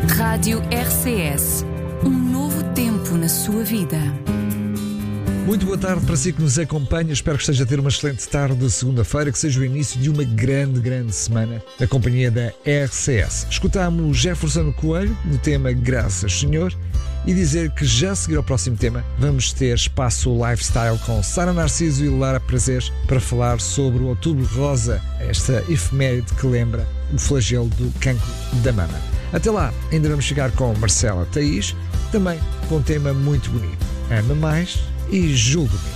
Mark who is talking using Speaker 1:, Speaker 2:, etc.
Speaker 1: Rádio RCS. Um novo tempo na sua vida.
Speaker 2: Muito boa tarde para si que nos acompanha. Espero que esteja a ter uma excelente tarde de segunda-feira, que seja o início de uma grande semana na companhia da RCS. Escutámos Jefferson Coelho no tema Graças Senhor e dizer que já a seguir ao próximo tema vamos ter espaço lifestyle com Sara Narciso e Lara Prazeres para falar sobre o Outubro Rosa, esta efeméride que lembra o flagelo do cancro da mama. Até lá, ainda vamos chegar com Marcela Thaís, também com um tema muito bonito, Ama Mais e Julgo-me.